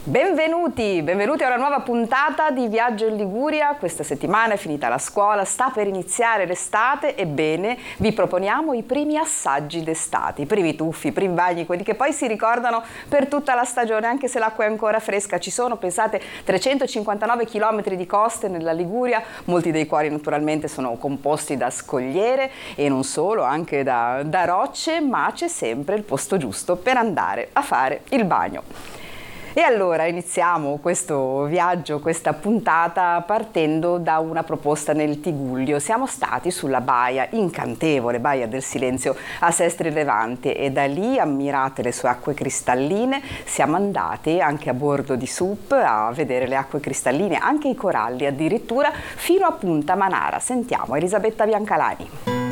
Benvenuti a una nuova puntata di Viaggio in Liguria. Questa settimana è finita la scuola, sta per iniziare l'estate. Ebbene, vi proponiamo i primi assaggi d'estate, i primi tuffi, i primi bagni, quelli che poi si ricordano per tutta la stagione, anche se l'acqua è ancora fresca. Ci sono, pensate, 359 chilometri di coste nella Liguria, molti dei quali naturalmente sono composti da scogliere e non solo, anche da rocce, ma c'è sempre il posto giusto per andare a fare il bagno. E allora iniziamo questo viaggio, questa puntata, partendo da una proposta nel Tigullio. Siamo stati sulla baia, incantevole Baia del Silenzio a Sestri Levante, e da lì, ammirate le sue acque cristalline, siamo andati anche a bordo di SUP a vedere le acque cristalline, anche i coralli addirittura, fino a Punta Manara. Sentiamo Elisabetta Biancalani.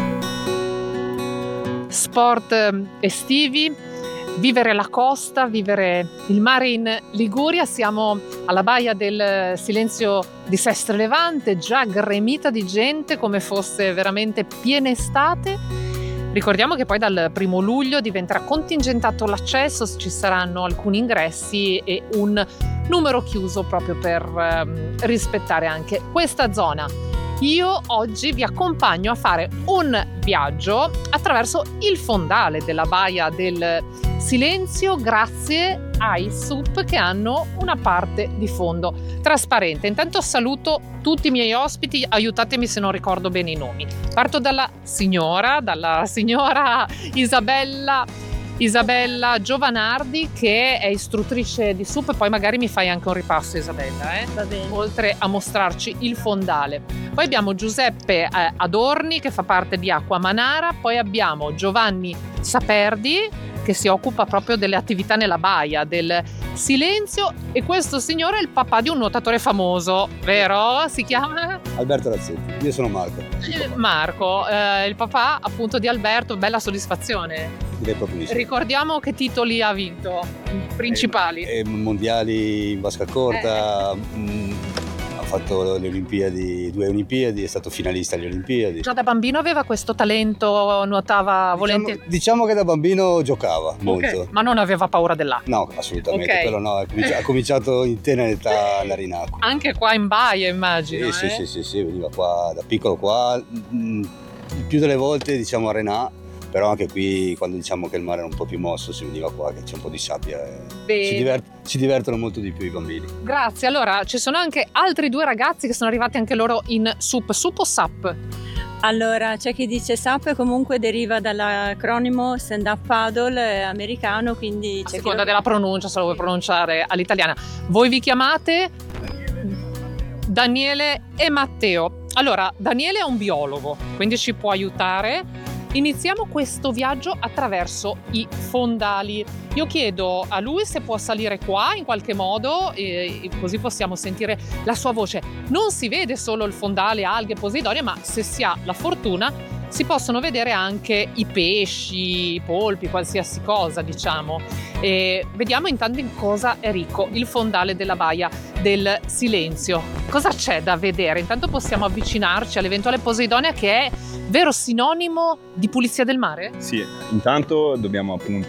Sport estivi, vivere la costa, vivere il mare in Liguria. Siamo alla Baia del Silenzio di Sestri Levante, già gremita di gente come fosse veramente piena estate. Ricordiamo che poi dal 1° luglio diventerà contingentato l'accesso, ci saranno alcuni ingressi e un numero chiuso proprio per rispettare anche questa zona. Io oggi vi accompagno a fare un viaggio attraverso il fondale della Baia del Silenzio, grazie ai SUP che hanno una parte di fondo trasparente. Intanto saluto tutti i miei ospiti, aiutatemi se non ricordo bene i nomi. Parto dalla signora Isabella Giovanardi, che è istruttrice di SUP. Poi magari mi fai anche un ripasso, Isabella, Va bene. oltre a mostrarci il fondale. Poi abbiamo Giuseppe Adorni, che fa parte di Acqua Manara. Poi abbiamo Giovanni Saperdi, che si occupa proprio delle attività nella Baia del Silenzio, e questo signore è il papà di un nuotatore famoso, vero? Si chiama? Alberto Razzetti, io sono Marco. Marco, il papà appunto di Alberto. Bella soddisfazione. Direi proprio di sì. Ricordiamo che titoli ha vinto, principali. Mondiali in vasca corta, ha fatto le Olimpiadi, 2 Olimpiadi, è stato finalista alle Olimpiadi. Già da bambino aveva questo talento, nuotava volentieri? Diciamo che da bambino giocava molto. Okay, ma non aveva paura dell'acqua? No, assolutamente, Okay. quello no, ha cominciato in tenera età a andare in acqua. Anche qua in baia, immagino. Sì, veniva qua da piccolo qua, il più delle volte diciamo a Renà, però anche qui quando diciamo che il mare era un po' più mosso si veniva qua che c'è un po' di sabbia e si divertono molto di più i bambini. Grazie. Allora ci sono anche altri 2 ragazzi che sono arrivati anche loro in SUP. SUP o SAP? Allora, c'è chi dice SUP, comunque deriva dall'acronimo Stand Up Paddle americano, quindi A seconda della pronuncia, se lo vuoi pronunciare all'italiana. Voi vi chiamate Daniele e Matteo. Allora, Daniele è un biologo, quindi ci può aiutare. Iniziamo questo viaggio attraverso i fondali. Io chiedo a lui se può salire qua in qualche modo, e così possiamo sentire la sua voce. Non si vede solo il fondale, alghe, posidonia, ma se si ha la fortuna si possono vedere anche i pesci, i polpi, qualsiasi cosa, diciamo. E vediamo intanto in cosa è ricco il fondale della Baia del Silenzio. Cosa c'è da vedere? Intanto possiamo avvicinarci all'eventuale posidonia, che è vero sinonimo di pulizia del mare? Sì, intanto dobbiamo appunto